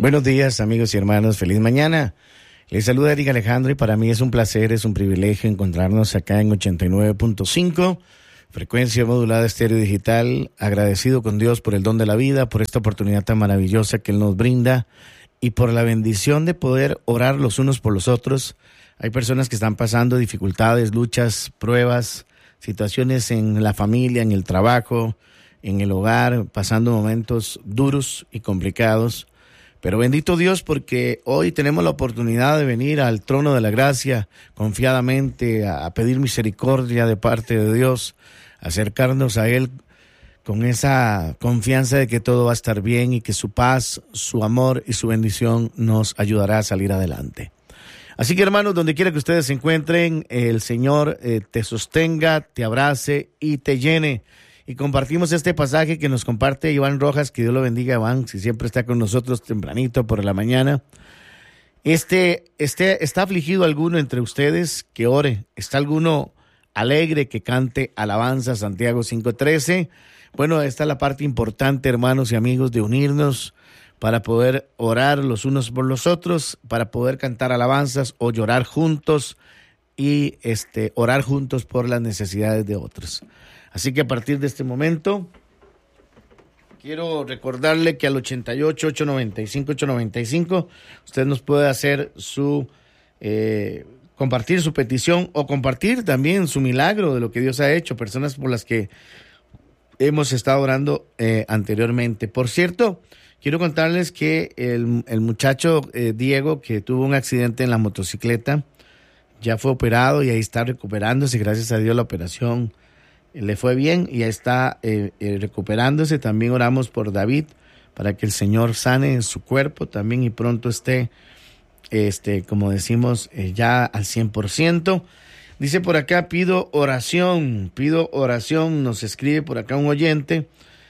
Buenos días, amigos y hermanos. Feliz mañana. Les saluda Eric Alejandro y para mí es un placer, es un privilegio encontrarnos acá en 89.5, frecuencia modulada estéreo digital. Agradecido con Dios por el don de la vida, por esta oportunidad tan maravillosa que Él nos brinda y por la bendición de poder orar los unos por los otros. Hay personas que están pasando dificultades, luchas, pruebas, situaciones en la familia, en el trabajo, en el hogar, pasando momentos duros y complicados. Pero bendito Dios porque hoy tenemos la oportunidad de venir al trono de la gracia confiadamente a pedir misericordia de parte de Dios, acercarnos a Él con esa confianza de que todo va a estar bien y que su paz, su amor y su bendición nos ayudará a salir adelante. Así que hermanos, donde quiera que ustedes se encuentren, el Señor te sostenga, te abrace y te llene. Y compartimos este pasaje que nos comparte Iván Rojas, que Dios lo bendiga, Iván, si siempre está con nosotros tempranito por la mañana. ¿Está afligido alguno entre ustedes? Que ore. ¿Está alguno alegre que cante alabanza? Santiago 5:13. Bueno, esta es la parte importante, hermanos y amigos, de unirnos para poder orar los unos por los otros, para poder cantar alabanzas o llorar juntos y orar juntos por las necesidades de otros. Así que a partir de este momento, quiero recordarle que al 88-895-895, usted nos puede hacer compartir su petición o compartir también su milagro de lo que Dios ha hecho, personas por las que hemos estado orando anteriormente. Por cierto, quiero contarles que el muchacho Diego, que tuvo un accidente en la motocicleta, ya fue operado y ahí está recuperándose. Gracias a Dios la operación le fue bien y ya está recuperándose. También oramos por David para que el Señor sane en su cuerpo también y pronto esté, como decimos, ya al 100%. Dice por acá, pido oración, nos escribe por acá un oyente.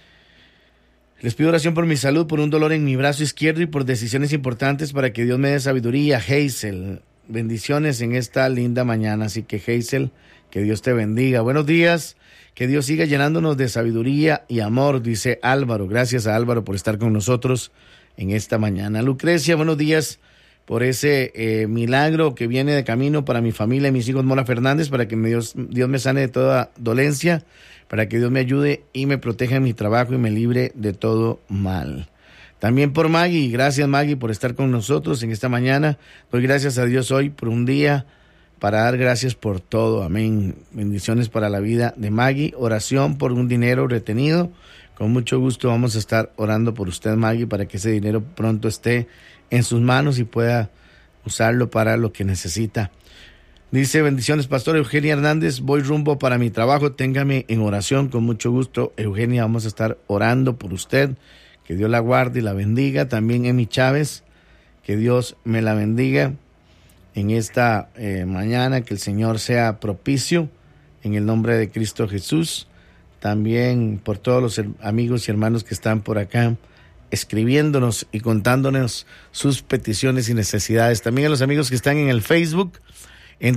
Les pido oración por mi salud, por un dolor en mi brazo izquierdo y por decisiones importantes para que Dios me dé sabiduría. Hazel, bendiciones en esta linda mañana. Así que Hazel, que Dios te bendiga. Buenos días. Que Dios siga llenándonos de sabiduría y amor, dice Álvaro. Gracias a Álvaro por estar con nosotros en esta mañana. Lucrecia, buenos días por ese milagro que viene de camino para mi familia y mis hijos Mora Fernández, para que Dios me sane de toda dolencia, para que Dios me ayude y me proteja en mi trabajo y me libre de todo mal. También por Maggie, gracias Maggie por estar con nosotros en esta mañana. Doy gracias a Dios hoy por un día para dar gracias por todo, amén. Bendiciones para la vida de Maggie. Oración por un dinero retenido. Con mucho gusto vamos a estar orando por usted, Maggie, para que ese dinero pronto esté en sus manos y pueda usarlo para lo que necesita. Dice, bendiciones, Pastor Eugenia Hernández, voy rumbo para mi trabajo, téngame en oración, con mucho gusto. Eugenia, vamos a estar orando por usted, que Dios la guarde y la bendiga. También Emi Chávez, que Dios me la bendiga en esta mañana, que el Señor sea propicio en el nombre de Cristo Jesús. También por todos los amigos y hermanos que están por acá escribiéndonos y contándonos sus peticiones y necesidades. También a los amigos que están en el Facebook, en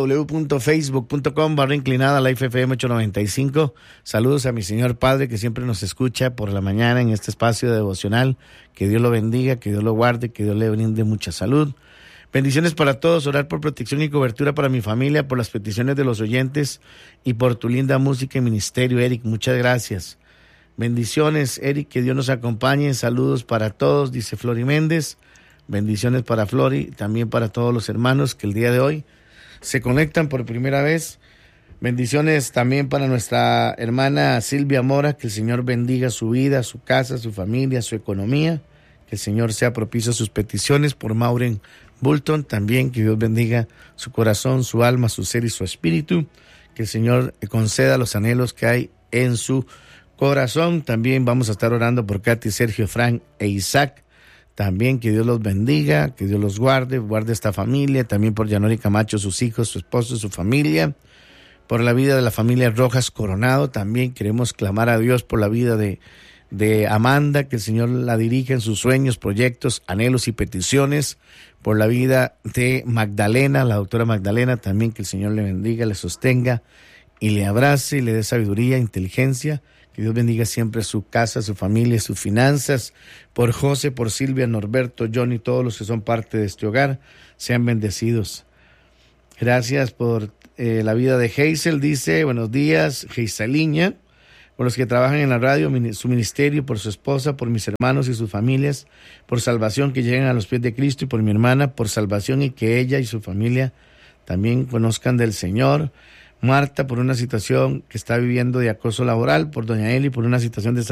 www.facebook.com/Life FM 895. Saludos a mi señor Padre que siempre nos escucha por la mañana en este espacio devocional. Que Dios lo bendiga, que Dios lo guarde, que Dios le brinde mucha salud. Bendiciones para todos, orar por protección y cobertura para mi familia, por las peticiones de los oyentes y por tu linda música y ministerio, Eric. Muchas gracias. Bendiciones, Eric, que Dios nos acompañe. Saludos para todos, dice Flori Méndez. Bendiciones para Flori, también para todos los hermanos que el día de hoy se conectan por primera vez. Bendiciones también para nuestra hermana Silvia Mora, que el Señor bendiga su vida, su casa, su familia, su economía. Que el Señor sea propicio a sus peticiones. Por Maureen Bulton, también que Dios bendiga su corazón, su alma, su ser y su espíritu. Que el Señor conceda los anhelos que hay en su corazón. También vamos a estar orando por Katy, Sergio, Frank e Isaac. También que Dios los bendiga, que Dios los guarde esta familia. También por Yanori Camacho, sus hijos, su esposo, su familia. Por la vida de la familia Rojas Coronado. También queremos clamar a Dios por la vida de Amanda, que el Señor la dirija en sus sueños, proyectos, anhelos y peticiones. Por la vida de Magdalena, la doctora Magdalena, también que el Señor le bendiga, le sostenga y le abrace y le dé sabiduría, inteligencia, Que Dios bendiga siempre su casa, su familia, sus finanzas. Por José, por Silvia, Norberto, Johnny, todos los que son parte de este hogar, sean bendecidos. Gracias por la vida de Hazel, dice, buenos días, Hazeliña. Por los que trabajan en la radio, su ministerio, por su esposa, por mis hermanos y sus familias, por salvación que lleguen a los pies de Cristo, y por mi hermana, por salvación y que ella y su familia también conozcan del Señor. Marta, por una situación que está viviendo de acoso laboral, por doña Eli, por una situación de